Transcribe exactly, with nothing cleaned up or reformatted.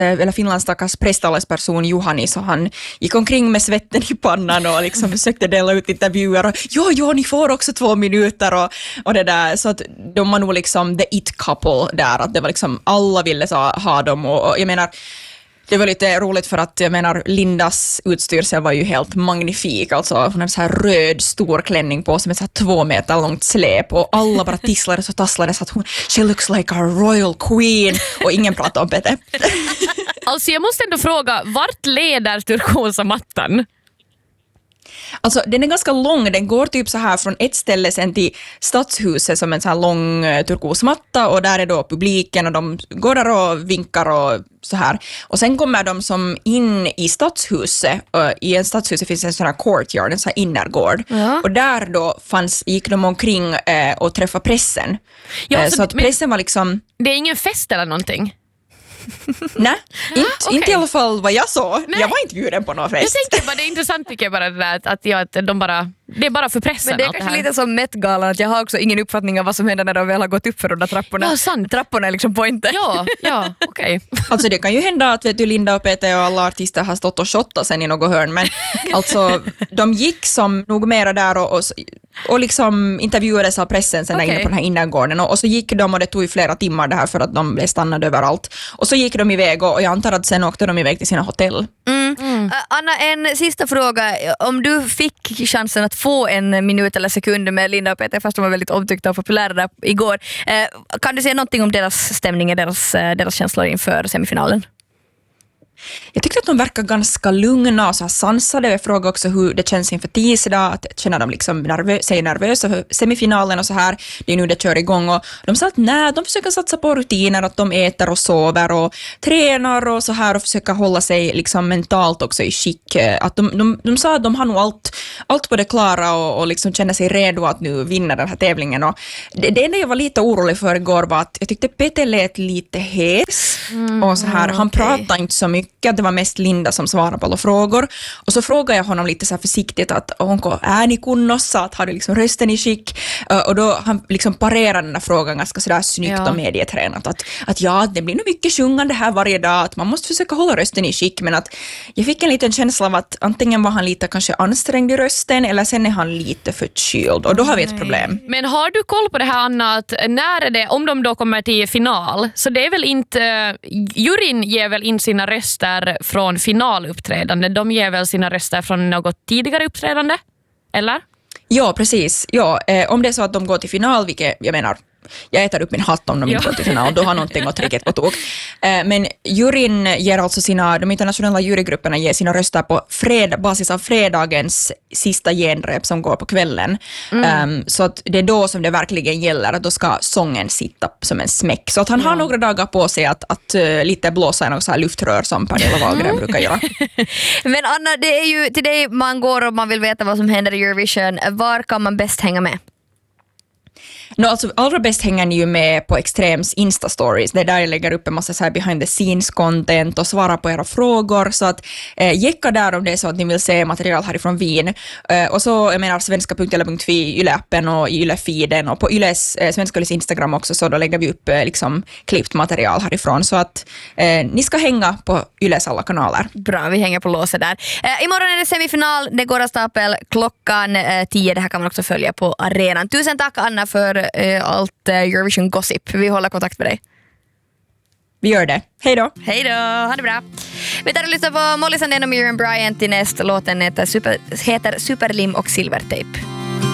eller Finlands stackars presstalesperson Juhani, så han gick omkring med svetten i pannan och liksom försökte dela ut intervjuer och jo, jo, ni får också två minuter och, och det där, så att de var nog liksom the it couple där, att det var liksom alla ville så, ha dem och, och jag menar, det var lite roligt för att jag menar Lindas utstyrsel var ju helt magnifik, alltså hon hade så här röd stor klänning på sig med så här två meter långt släp och alla bara tisslades och tasslades så att hon, she looks like a royal queen och ingen pratade om Pete. Alltså jag måste ändå fråga, vart leder turkosa mattan? Alltså den är ganska lång, den går typ så här från ett ställe sen till stadshuset som en så här lång uh, turkosmatta och där är då publiken och de går där och vinkar och så här. Och sen kommer de som in i stadshuset, uh, i en stadshuset finns en sån här courtyard, en sån här innergård. Ja. Och där då fanns, gick de omkring uh, och träffade pressen. Ja, uh, så, så att pressen var liksom... Det är ingen fest eller någonting? Nej, inte, okay. Inte i alla fall vad jag sa. Nej. Jag var inte bjuden på någon fest. Jag tänkte bara, det är intressant tycker jag bara det där, att, jag, att de bara, det är bara för pressen. Men det är kanske det lite som Met-galan, att jag har också ingen uppfattning av vad som händer när de väl har gått upp för de där trapporna. Ja, sant. Trapporna är liksom pointen. Ja, ja, okej. Okay. Alltså det kan ju hända att vet du, Linda och Peter och alla artister har stått och shottat sen i något hörn, men alltså de gick som nog mera där och, och, och liksom intervjuades av pressen sen okay. där inne på den här innergården och, och så gick de och det tog ju flera timmar det här för att de blev stannade överallt och så gick de iväg och, och jag antar att sen åkte de iväg till sina hotell. Mm. Mm. Uh, Anna, en sista fråga. Om du fick chansen att få en minut eller sekund med Linda och Peter, fast de var väldigt omtyckta och populära där igår, uh, kan du säga någonting om deras stämning, deras, uh, deras känslor inför semifinalen? Jag tyckte att de verkar ganska lugna och så här sansade. Jag frågade också hur det känns inför tisdag, att känner de liksom nervö- sig nervösa för semifinalen och så här. Det är nu det kör igång och de sa att nej, de försöker satsa på rutiner, att de äter och sover och tränar och så här och försöker hålla sig liksom mentalt också i skick. Att de, de, de sa att de har nog allt, allt på det klara och, och liksom känner sig redo att nu vinna den här tävlingen. Och det, det enda jag var lite orolig för igår var att jag tyckte Peter lät lite hes mm, och så här. Han okay. pratade inte så mycket. Att det var mest Linda som svarade på alla frågor. Och så frågade jag honom lite så här försiktigt att onko ääni kunnossa, att har du liksom rösten i skick? Uh, och då han liksom parerade den här frågan ganska sådär snyggt ja. och medietränat. Att, att ja, det blir nog mycket sjungande här varje dag. Att man måste försöka hålla rösten i skick. Men att jag fick en liten känsla av att antingen var han lite kanske ansträngd i rösten eller sen är han lite förkyld. Och då har vi ett problem. Men har du koll på det här, Anna, att när är det, om de då kommer till final, så det är väl inte, juryn ger väl in sina röster från finaluppträdande. De ger väl sina röster från något tidigare uppträdande? Eller? Ja, precis. Ja, eh, om det är så att de går till final, vilket jag menar, jag äter upp min hatt om de inte går till final, då har någonting gått riktigt på tok. Eh, men juryn ger alltså sina, de internationella jurygrupperna ger sina röster på fred, basis av fredagens sista genrep som går på kvällen. Mm. Um, så att det är då som det verkligen gäller, att då ska sången sitta som en smäck. Så att han ja. har några dagar på sig att, att uh, lite blåsa i något så här luftrör som Pernilla Wahlgren brukar göra. Men Anna, det är ju till dig man går om man vill veta vad som händer i Eurovision. Var kan man bäst hänga med? No, alltså, allra bäst hänger ni ju med på Extrems Insta-stories. Det är där jag lägger upp en massa så här behind the scenes content och svarar på era frågor. Så att eh, gäcka där om det är så att ni vill se material härifrån Wien. Eh, och så, jag menar, svenska punkt yle punkt fi i Yle-appen och i Yle-feeden och på Yles, eh, Svenska Yles Instagram också, så då lägger vi upp eh, liksom klippt material härifrån. Så att eh, ni ska hänga på Yles alla kanaler. Bra, vi hänger på låset där. Eh, imorgon är det semifinal, det går av stapel klockan eh, tio. Det här kan man också följa på arenan. Tusen tack Anna för allt Eurovision gossip. Vi håller kontakt med dig. Vi gör det. Hej då. Hej då. Ha det bra. Vi tar och lyssnar på Molly Sandén och Miriam Bryant i näst. Låten heter, Super, heter Superlim och Silvertape.